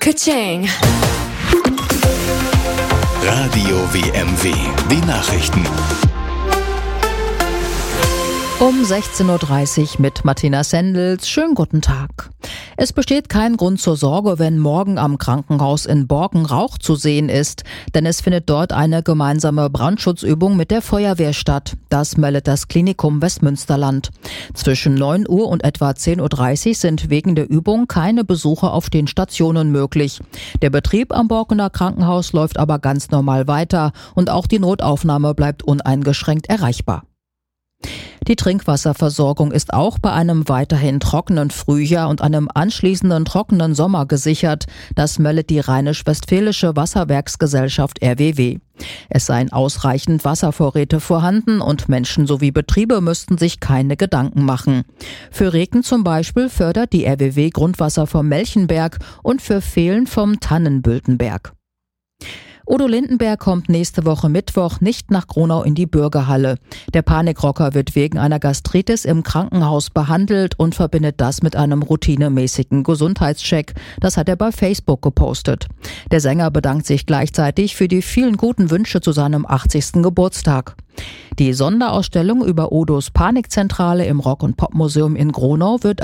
Ka-ching. Radio WMW, die Nachrichten. Um 16.30 Uhr mit Martina Sendels. Schönen guten Tag. Es besteht kein Grund zur Sorge, wenn morgen am Krankenhaus in Borken Rauch zu sehen ist, denn es findet dort eine gemeinsame Brandschutzübung mit der Feuerwehr statt. Das meldet das Klinikum Westmünsterland. Zwischen 9 Uhr und etwa 10.30 Uhr sind wegen der Übung keine Besuche auf den Stationen möglich. Der Betrieb am Borkener Krankenhaus läuft aber ganz normal weiter und auch die Notaufnahme bleibt uneingeschränkt erreichbar. Die Trinkwasserversorgung ist auch bei einem weiterhin trockenen Frühjahr und einem anschließenden trockenen Sommer gesichert. Das meldet die Rheinisch-Westfälische Wasserwerksgesellschaft RWW. Es seien ausreichend Wasservorräte vorhanden und Menschen sowie Betriebe müssten sich keine Gedanken machen. Für Reken zum Beispiel fördert die RWW Grundwasser vom Melchenberg und für Fehlen vom Tannenbültenberg. Udo Lindenberg kommt nächste Woche Mittwoch nicht nach Gronau in die Bürgerhalle. Der Panikrocker wird wegen einer Gastritis im Krankenhaus behandelt und verbindet das mit einem routinemäßigen Gesundheitscheck. Das hat er bei Facebook gepostet. Der Sänger bedankt sich gleichzeitig für die vielen guten Wünsche zu seinem 80. Geburtstag. Die Sonderausstellung über Udos Panikzentrale im Rock- und Popmuseum in Gronau wird